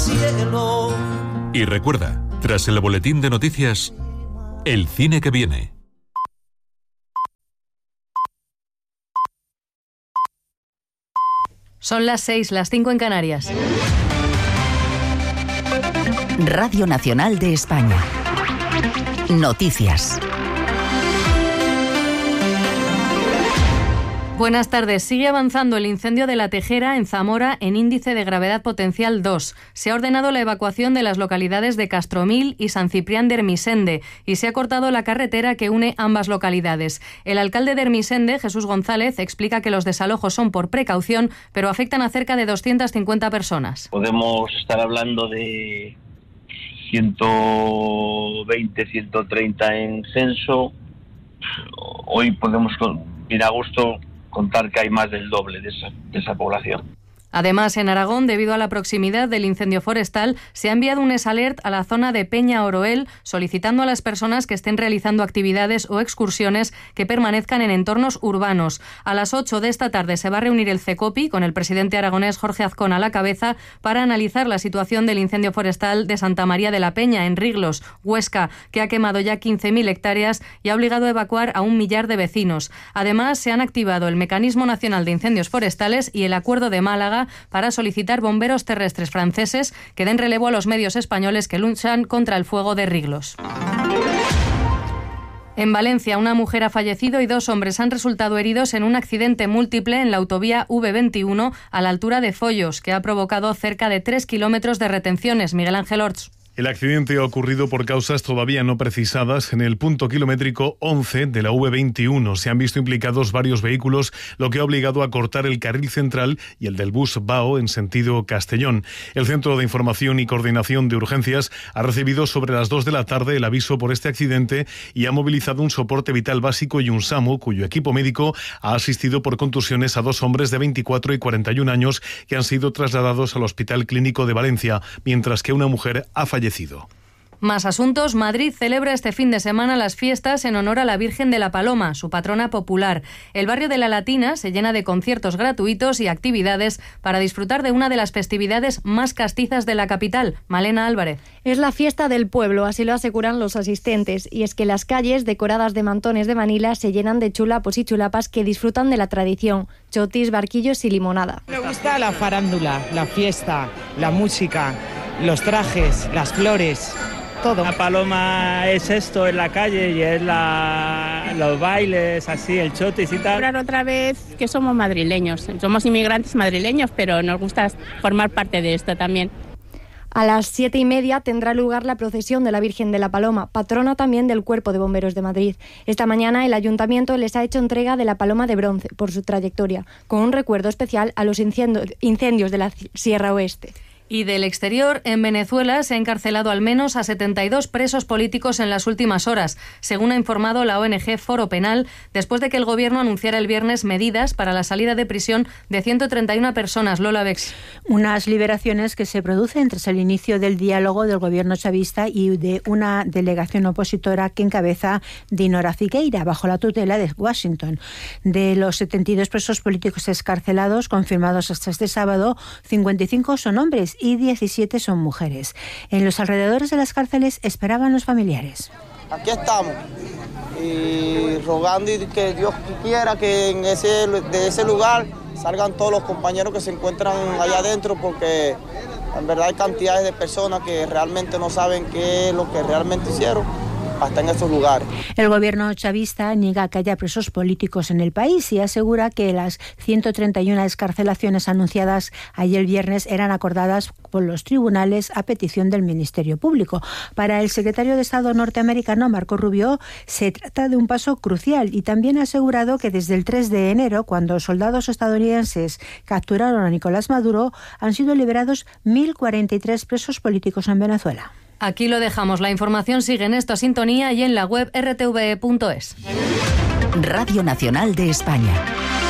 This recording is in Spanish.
cielo. Y recuerda, tras el boletín de noticias, el cine que viene. Son las 6, las 5 en Canarias. Radio Nacional de España. Noticias. Buenas tardes. Sigue avanzando el incendio de La Tejera en Zamora en índice de gravedad potencial 2. Se ha ordenado la evacuación de las localidades de Castromil y San Ciprián de Ermisende y se ha cortado la carretera que une ambas localidades. El alcalde de Ermisende, Jesús González, explica que los desalojos son por precaución, pero afectan a cerca de 250 personas. Podemos estar hablando de 120, 130 en censo. Hoy podemos ir a gusto contar que hay más del doble de esa población. Además, en Aragón, debido a la proximidad del incendio forestal, se ha enviado un SALERT a la zona de Peña Oroel, solicitando a las personas que estén realizando actividades o excursiones que permanezcan en entornos urbanos. A las 8 de esta tarde se va a reunir el CECOPI, con el presidente aragonés Jorge Azcón a la cabeza, para analizar la situación del incendio forestal de Santa María de la Peña, en Riglos, Huesca, que ha quemado ya 15.000 hectáreas y ha obligado a evacuar a 1 millar de vecinos. Además, se han activado el Mecanismo Nacional de Incendios Forestales y el Acuerdo de Málaga para solicitar bomberos terrestres franceses que den relevo a los medios españoles que luchan contra el fuego de Riglos. En Valencia, una mujer ha fallecido y 2 hombres han resultado heridos en un accidente múltiple en la autovía V21 a la altura de Follos, que ha provocado cerca de 3 kilómetros de retenciones. Miguel Ángel Orts. El accidente ha ocurrido por causas todavía no precisadas en el punto kilométrico 11 de la V21. Se han visto implicados varios vehículos, lo que ha obligado a cortar el carril central y el del bus BAO en sentido Castellón. El Centro de Información y Coordinación de Urgencias ha recibido sobre las 2 de la tarde el aviso por este accidente y ha movilizado un soporte vital básico y un SAMU, cuyo equipo médico ha asistido por contusiones a 2 hombres de 24 y 41 años que han sido trasladados al Hospital Clínico de Valencia, mientras que una mujer ha fallecido. Más asuntos. Madrid celebra este fin de semana las fiestas en honor a la Virgen de la Paloma, su patrona popular. El barrio de La Latina se llena de conciertos gratuitos y actividades para disfrutar de una de las festividades más castizas de la capital. Malena Álvarez. Es la fiesta del pueblo, así lo aseguran los asistentes. Y es que las calles, decoradas de mantones de Manila, se llenan de chulapos y chulapas que disfrutan de la tradición. Chotis, barquillos y limonada. Me gusta la farándula, la fiesta, la música, los trajes, las flores, todo. La paloma es esto en la calle y es los bailes, así, el chotis y tal. Hablar otra vez que somos madrileños, somos inmigrantes madrileños, pero nos gusta formar parte de esto también. A las 7:30 tendrá lugar la procesión de la Virgen de la Paloma, patrona también del Cuerpo de Bomberos de Madrid. Esta mañana el Ayuntamiento les ha hecho entrega de la Paloma de bronce por su trayectoria, con un recuerdo especial a los incendios de la Sierra Oeste. Y del exterior, en Venezuela se ha encarcelado al menos a 72 presos políticos en las últimas horas, según ha informado la ONG Foro Penal, después de que el gobierno anunciara el viernes medidas para la salida de prisión de 131 personas. Lola Bex. Unas liberaciones que se producen tras el inicio del diálogo del gobierno chavista y de una delegación opositora que encabeza Dinora Figueira, bajo la tutela de Washington. De los 72 presos políticos excarcelados, confirmados hasta este sábado, 55 son hombres y 17 son mujeres. En los alrededores de las cárceles esperaban los familiares. Aquí estamos y rogando y que Dios quiera que de ese lugar salgan todos los compañeros que se encuentran allá adentro, porque en verdad hay cantidades de personas que realmente no saben qué es lo que realmente hicieron hasta en esos lugares. El gobierno chavista niega que haya presos políticos en el país y asegura que las 131 excarcelaciones anunciadas ayer viernes eran acordadas por los tribunales a petición del Ministerio Público. Para el secretario de Estado norteamericano, Marco Rubio, se trata de un paso crucial y también ha asegurado que desde el 3 de enero, cuando soldados estadounidenses capturaron a Nicolás Maduro, han sido liberados 1.043 presos políticos en Venezuela. Aquí lo dejamos. La información sigue en esta sintonía y en la web rtve.es. Radio Nacional de España.